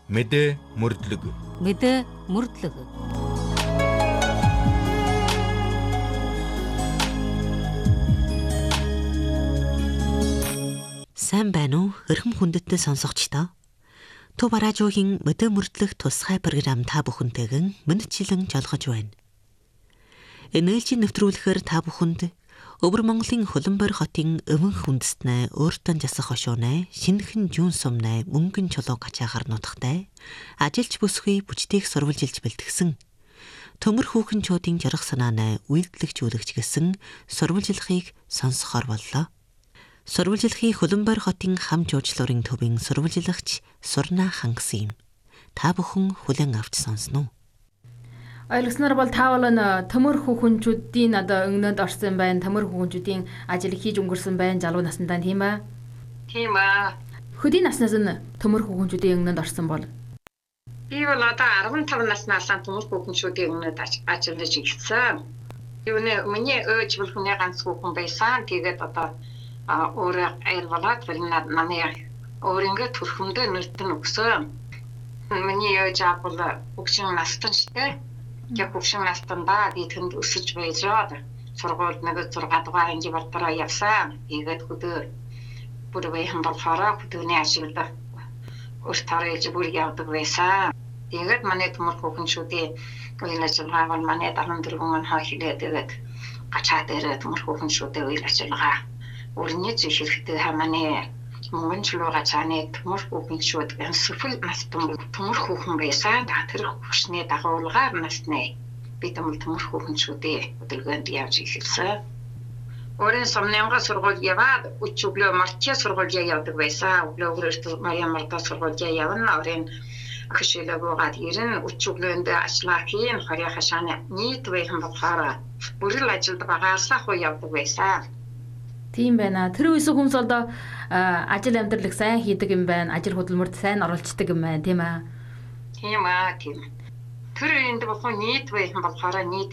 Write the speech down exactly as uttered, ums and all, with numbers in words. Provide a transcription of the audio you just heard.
Мэдээ мөрдлөг. Мэдээ мөрдлөг. Сайн байна уу? Эрхэм хүндэттэй сонсогчдоо. Төв радиогийн мэдээ мөрдлөх тусгай програм та бүхэнтэйгэн мэдчилэн жолгож байна. Энерги нэвтрүүлэхээр та бүхэнд Өвөр Монголын Хөлбөмбөр хотын өвөн хүндэснэ өөртөө жасах хошуунэ шинэхэн жүүн сумнэ мөнгөн чулуу гачаагаар нутагтай ажилч бүсгүй бүжтэйг сурвалжилж бэлтгэсэн төмөр хүүхэнчүүдийн жаргах санаанаа үйлдэлжүүлэгч гэсэн сурвалжилахыг сонсохоор боллоо. Сурвалжилахын Хөлбөмбөр хотын хам жуулчлалын төвийн сурвалжилагч Сурна хангасан юм. Та бүхэн хүлээн авч сонсно уу? Ойлгосноор бол та бол төмөр хүүхэнчүүдийн одоо өнгөнд орсон байна. Төмөр хүүхэнчүүдийн ажил хийж өнгөрсөн байна. Залуу насндаа тийм ээ. Тийм ээ. Хөдийн наснаас нь төмөр хүүхэнчүүдийн өнгөнд орсон бол би бол одоо арван таван наснаас нь төмөр хүүхэнчүүдийн өнгөнд ажиллаж ирсэн. Юуны миний ээж бол хүний ганц хүүхэн байсан. Тэгээд одоо өөрөө аялвалаад вэрнад намайг өөрөнгө төрхөндөө нэртэн өгсөн. Миний ээж бол хөгшин настан штэ. Яг хөгшин настандаа би тэнд өсөж байжгаад сургуульд нэг зургаан дугаар анги болдроо явсан. Тэгээд хөдөө бүр бэхэн болохоор хөдөөний ажилд өөртөө ээж бүр явдаг байсан. Тэгээд манай төмөр хүүхэнчүүдийн үйл ажиллагаа бол манай дарамт дөрвөн хаахигээд тэгээд гачаа дээр төмөр хүүхэнчүүдийн үйл ажиллагаа өрний зүйх хэрэгтэй хамааны мөнгөн чулуу гачааны төмөр хүүхэнчүүд гэнсэрфэл настан төмөр хүүхэн байсан. Тэр хүчний дагуулгаар насны бид төмөр хүүхэнчүүдийн өдөргөнд явж ирсэн. Орон сумнямга сургууль яваад өчөглөө мартчаа сургууль явдаг байсан. Өглөөгөрт Мария Марта сургууль явна. Орон хөшөлөгөөд ирэн өчөглөөнд ажиллаа хийн харьяа хашааны нийт вэхэн болохоор бүрэл ажилд багаасаа хуу явдаг байсан. Тийм байна. Тэр үеийн хүмүүс одоо ажил амьдралыг сайн хийдэг юм байна. Ажил хөдөлмөрт сайн оролцдог юм байна, тийм ээ. Тийм аа, тийм. Тэр үеинд болохоор нийт вэхэн болохоор нийт